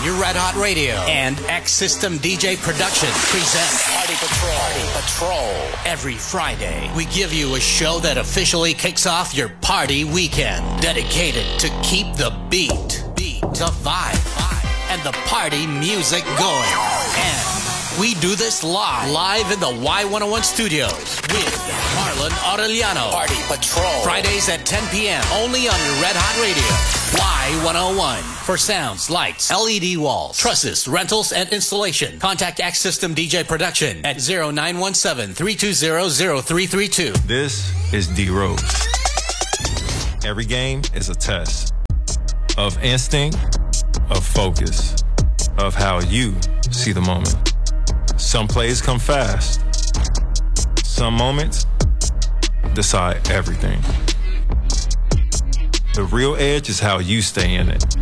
Your Red Hot Radio and X System DJ Production present Party Patrol. Party Patrol. Every Friday, we give you a show that officially kicks off your party weekend. Dedicated to keep the beat, the vibe, and the party music going. And we do this live in the Y101 studios with Marlon Aureliano. Party Patrol. Fridays at 10 p.m. only on your Red Hot Radio. Y101. For sounds, lights, LED walls, trusses, rentals, and installation. Contact X System DJ Production at 0917-320-0332. This is D-Rose. Every game is a test of instinct, of focus, of how you see the moment. Some plays come fast. Some moments decide everything. The real edge is how you stay in it.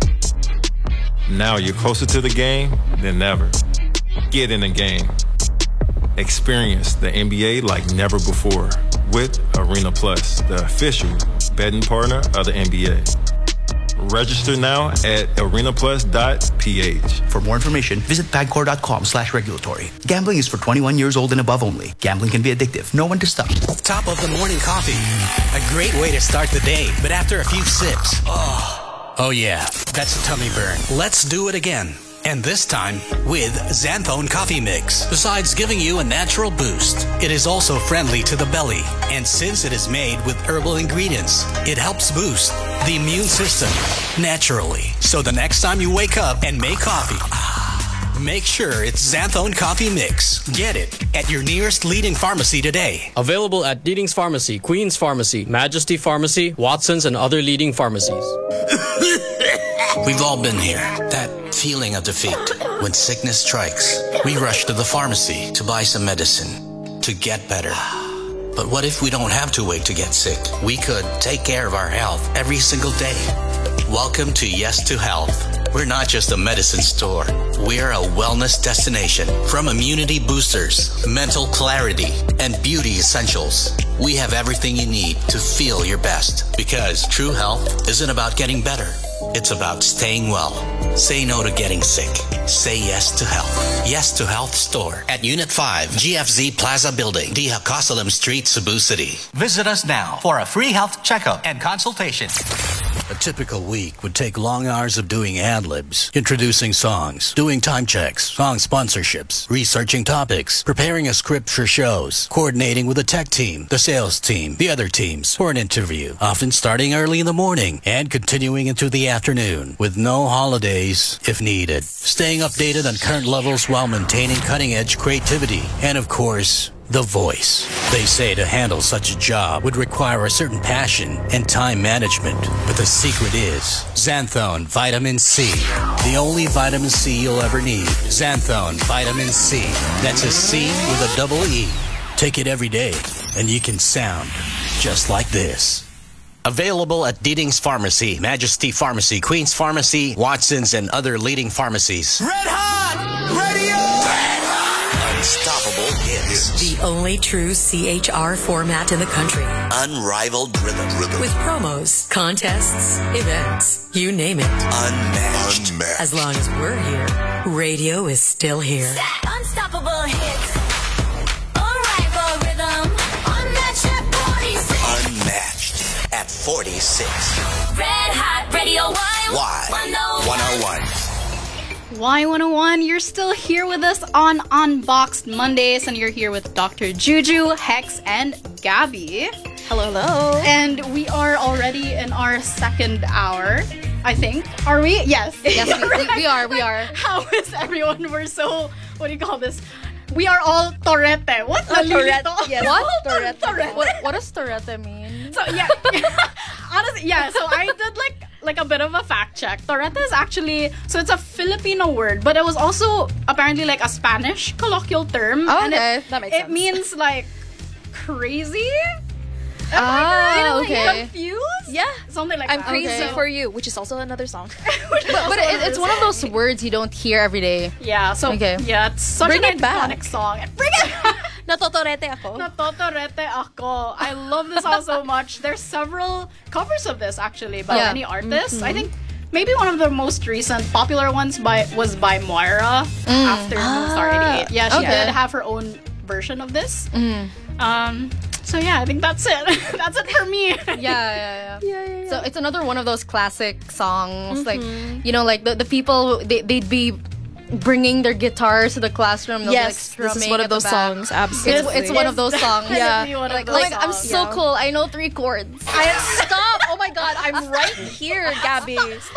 Now you're closer to the game than ever. Get in the game. Experience the NBA like never before with Arena Plus, the official betting partner of the NBA. Register now at arenaplus.ph. For more information, visit pagcor.com/regulatory. Gambling is for 21 years old and above only. Gambling can be addictive. Know when to stop. Top of the morning coffee. A great way to start the day, but after a few sips, oh yeah, that's a tummy burn. Let's do it again. And this time with Xanthone Coffee Mix. Besides giving you a natural boost, it is also friendly to the belly. And since it is made with herbal ingredients, it helps boost the immune system naturally. So the next time you wake up and make coffee, make sure it's Xanthone Coffee Mix. Get it at your nearest leading pharmacy today. Available at Leading's Pharmacy, Queen's Pharmacy, Majesty Pharmacy, Watson's, and other leading pharmacies. We've all been here. That feeling of defeat. When sickness strikes, we rush to the pharmacy to buy some medicine to get better. But what if we don't have to wait to get sick? We could take care of our health every single day. Welcome to Yes to Health. We're not just a medicine store. We're a wellness destination. From immunity boosters, mental clarity, and beauty essentials, we have everything you need to feel your best. Because true health isn't about getting better. It's about staying well. Say no to getting sick. Say yes to health. Yes to Health Store at Unit 5, GFZ Plaza Building, D. Hacosalam Street, Cebu City. Visit us now for a free health checkup and consultation. A typical week would take long hours of doing ad-libs, introducing songs, doing time checks, song sponsorships, researching topics, preparing a script for shows, coordinating with the tech team, the sales team, the other teams for an interview, often starting early in the morning and continuing into the afternoon with no holidays if needed. Staying updated on current levels while maintaining cutting-edge creativity and, of course, the voice. They say to handle such a job would require a certain passion and time management. But the secret is Xanthone Vitamin C. The only vitamin C you'll ever need. Xanthone Vitamin C. That's a C with a double E. Take it every day and you can sound just like this. Available at Deeding's Pharmacy, Majesty Pharmacy, Queen's Pharmacy, Watson's, and other leading pharmacies. Red Hot Radio! Red Hot! Unstoppable hits. The only true CHR format in the country. Unrivaled rhythm. With promos, contests, events, you name it. Unmatched. As long as we're here, radio is still here. Unstoppable hits. Unrivaled rhythm. Unmatched at 46. Unmatched at 46. Red Hot Radio Y101. Y101, you're still here with us on Unboxed Mondays, and you're here with Dr. Juju, Hex, and Gabby. Hello. And we are already in our second hour, I think. Are we? Yes. Yes, we are. How is everyone? We're so, what do you call this? We are all Torete. What? Torete. Yes. What? Torete. What does Torete mean? So, yeah. Honestly, yeah. So I did like a bit of a fact check. Torete is actually, so it's a Filipino word, but it was also apparently like a Spanish colloquial term. Oh, and okay. That makes sense. It means like crazy. Okay. Confused? Yeah. Something like I'm that. crazy for you, which is also another song. but it's one of those words you don't hear every day. Yeah, so Okay. yeah, it's such Bring an it back. iconic song. Bring it back! Natotorete ako. Natotorete ako. I love this song so much. There's several covers of this actually by Yeah. many artists. I think maybe one of the most recent popular ones was by Moira after Moonstar 88. Yeah, she did have her own version of this. So yeah, I think that's it. That's it for me. Yeah. So it's another one of those classic songs. Like, you know, like the people, they'd be bringing their guitars to the classroom. They'll Yes, be, like, this is strumming one at of the those back. songs. Absolutely. It's one of those songs. Definitely one of Like, those I'm songs. so cool. I know 3 chords. Stop! Oh my god, I'm right here, Gabby.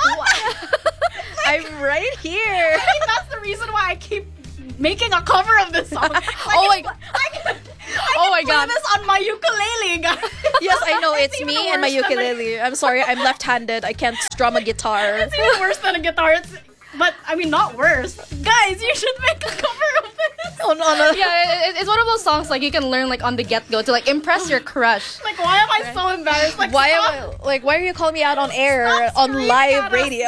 I'm right here. I think that's the reason why I keep making a cover of this song. Oh my god. Oh my play God. this on my ukulele, guys. Yes, I know. It's even me and my worse than ukulele. I'm sorry, I'm left-handed. I can't strum a guitar. It's even worse than a guitar. But I mean, not worse. Guys, you should make a cover of this. Oh no. Yeah, it's one of those songs like you can learn like on the get-go to like impress your crush. Like, why am I so embarrassed? Like, Why stop. are you calling me out on air Stop on screaming live at us, radio?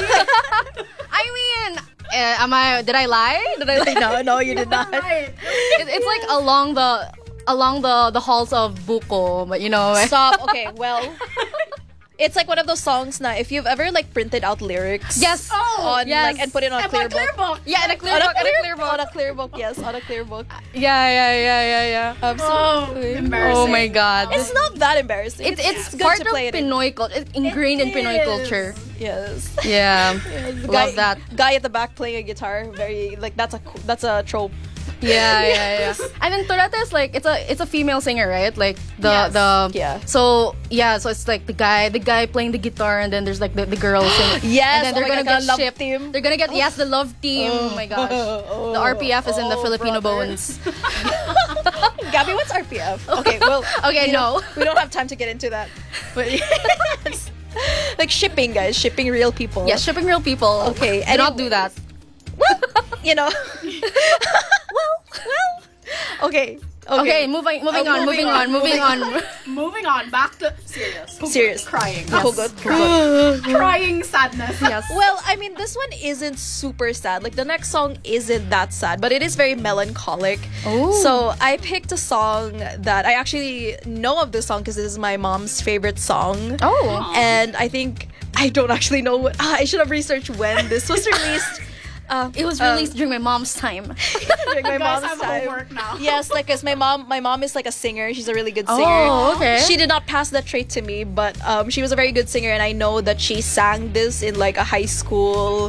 I mean, did I lie? No, you did not. Right. It's like along the halls of Buko, but you know. Stop. Okay, well, it's like one of those songs now. If you've ever like printed out lyrics, Yes. on yes. like and put it on a And clear my clear book. Yeah, in a clear On book, a in a clear clear book. On book. a clear book, yes, on a clear book. Yeah. Absolutely. Embarrassing. Oh my god. It's not that embarrassing. It's good part to of play it. Pinoy culture. It's ingrained in Pinoy is. culture. Yes. Yeah. The Love that. guy at the back playing a guitar. Very like that's a trope. Yeah. And then Torete is like it's a female singer, right? Like Yeah. So it's like the guy playing the guitar, and then there's like the girl singing. Yes, And then oh my they're gonna God, get love shipped. team. They're gonna get the love team. Oh my gosh. The RPF is in the Filipino bones. Gabby, what's RPF? Okay, well, Okay, no. we don't have time to get into that. But yes. Like shipping, guys, shipping real people. Yeah, shipping real people. Okay, do not do that. You know. well. Okay. Okay, moving on. Moving on. Back to Serious. Crying. Hugot. Crying sadness. Yes. Well, I mean, this one isn't super sad. Like, the next song isn't that sad, but it is very melancholic. Oh. So, I picked a song that I actually know of this song because this is my mom's favorite song. Oh. And I think, I don't actually know what, I should have researched when this was released. It was released during my mom's time. During my Guys mom's have time. homework now. Yes, like, cause my mom is like a singer. She's a really good singer. Oh, okay. She did not pass that trait to me, but she was a very good singer, and I know that she sang this in like a high school,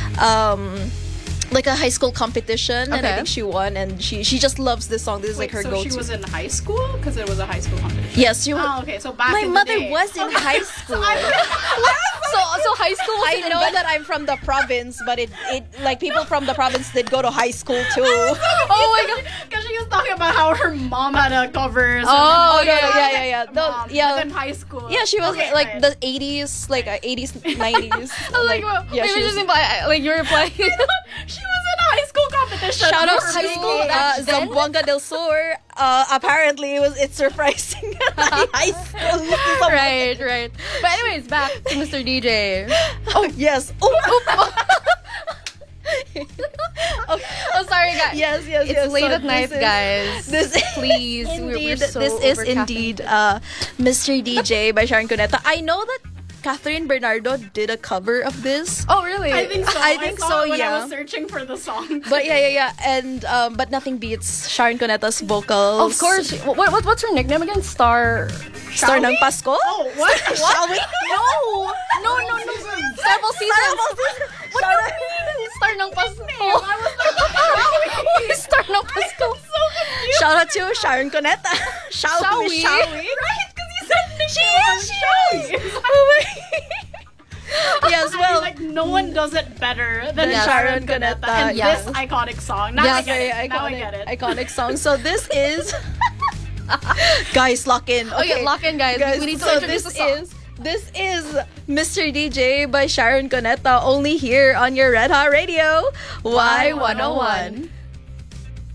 competition, and I Okay. think she won. And she just loves this song. This is like her so go-to. she was in high school? Because it was a high school competition. Yes, she was. Oh, okay. So back My in the mother day. was in high school. So high school was I know that I'm from the province, but it like people from the province did go to high school too. Oh my god. Because she was talking about how her mom had a covers. Oh, and then, okay. Yeah. No, mom, yeah. but in high school. Yeah, she was Okay, like right. the 80s, like 80s, 90s. I was like, well, yeah, maybe she just was. imply, like you're replying. She was in a high school competition. Shout out For to high school. Zamboanga del Sur. Apparently, it's surprising. High school. right. But anyways, back to Mr. DJ. Oh yes. Oh. Oh, sorry, guys. Yes. It's late So at night, guys. This Please, indeed, we're so this is overcaffeinated. indeed Mr. DJ by Sharon Cuneta. I know that Catherine Bernardo did a cover of this. Oh, really? I think so. I think saw so, it when yeah. I was searching for the song. But yeah, and but nothing beats Sharon Cuneta's vocals. Of course. What's her nickname again? Star Star ng Pasko. Oh, what? Shall we? No. Starfall season. What do you mean? Star ng Pasko. Star ng Pasko. Shout out to Sharon Cuneta. Shall we? Right? Because you said She is. Yes, I well, mean, like no one does it better than Yes. Sharon Sharon Cuneta Cuneta, and yes. this iconic song. Now Yes. I get it. very Now I get it. iconic song. So this is, guys, lock in. Okay, lock in, guys. We need to introduce the song. This is Mr. DJ by Sharon Cuneta, only here on your Red Hot Radio, Y101.